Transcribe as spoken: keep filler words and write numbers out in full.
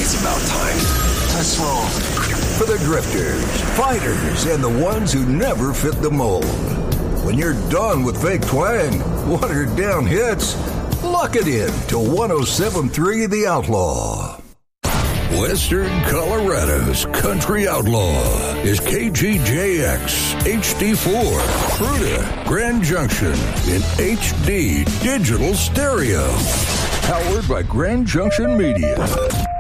It's about time. Let's roll. For the drifters, fighters, and the ones who never fit the mold. When you're done with fake twang, watered down hits, lock it in to one oh seven point three The Outlaw. Western Colorado's Country Outlaw is K G J X H D four, Fruita, Grand Junction in H D digital stereo. Powered by Grand Junction Media.